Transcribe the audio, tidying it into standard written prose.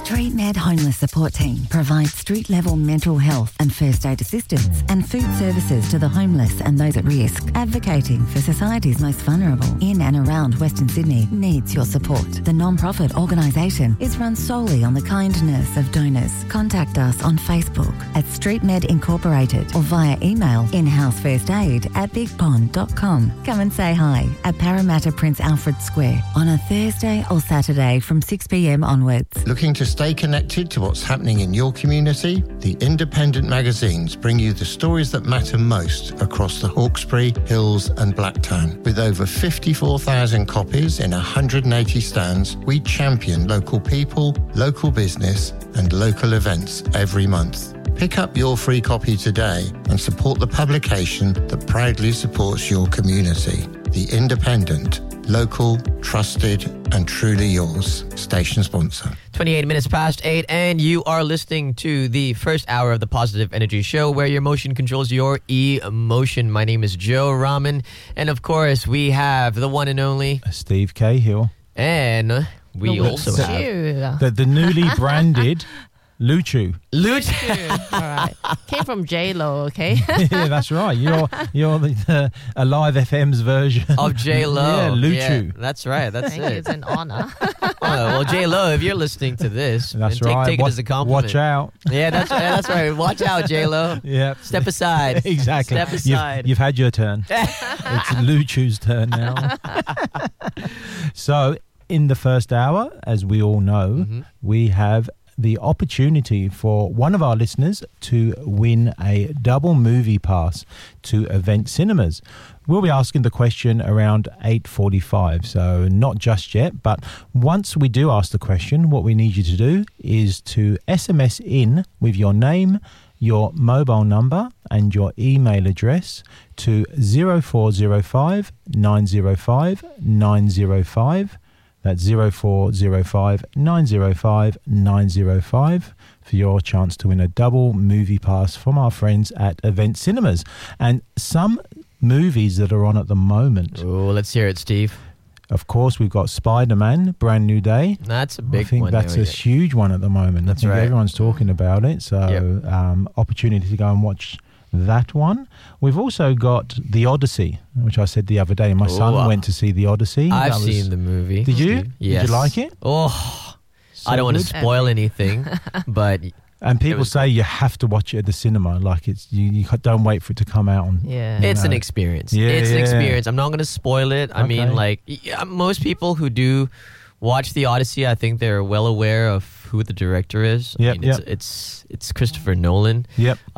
StreetMed Homeless Support Team provides street-level mental health and first aid assistance and food services to the homeless and those at risk. Advocating for society's most vulnerable in and around Western Sydney needs your support. The non-profit organisation is run solely on the kindness of donors. Contact us on Facebook at StreetMed Incorporated or via email inhousefirstaid@bigpond.com. Come and say hi at Parramatta Prince Alfred Square on a Thursday or Saturday from 6 p.m. onwards. Looking to stay connected to what's happening in your community? The independent magazines bring you the stories that matter most across the Hawkesbury, Hills and Blacktown. With over 54,000 copies in 180 stands, we champion local people, local business and local events every month. Pick up your free copy today and support the publication that proudly supports your community. The Independent. Local, trusted and truly yours. Station sponsor. 28 minutes past 8 and you are listening to the first hour of the Positive Energy Show where your emotion controls your emotion. My name is Joe Rahman and of course we have the one and only Steve Cahill. And we also have the newly branded Luchu. All right. Came from J-Lo, okay? Yeah, that's right. You're the Alive FM's version of J-Lo. Yeah, Luchu. Yeah, that's right. That's Thank you. It's an honor. Well, J-Lo, if you're listening to this, that's right. Take it as a compliment. Watch out. Yeah, that's right. Watch out, J-Lo. Yeah. Step aside. Exactly. Step aside. You've had your turn. It's Luchu's turn now. So, in the first hour, as we all know, we have the opportunity for one of our listeners to win a double movie pass to Event Cinemas. We'll be asking the question around 8:45, so not just yet, but once we do ask the question, what we need you to do is to SMS in with your name, your mobile number and your email address to 0405 905 905. That's 0405 905 905 for your chance to win a double movie pass from our friends at Event Cinemas. And some movies that are on at the moment. Oh, let's hear it, Steve. Of course, we've got Spider-Man, Brand New Day. That's a big one. I think that's a huge one at the moment. That's I think right. Everyone's talking about it. So opportunity to go and watch that one. We've also got The Odyssey, which I said the other day. My son went to see The Odyssey. I've seen the movie. Did you? Yes. Did you like it? Oh, so I don't want to spoil anything, but... And people say you have to watch it at the cinema. Like it's you don't wait for it to come out. It's an experience. Yeah, it's an experience. I'm not going to spoil it. I mean, like most people who do watch The Odyssey, I think they're well aware of who the director is. Yep, I mean, it's Christopher Nolan. Yep.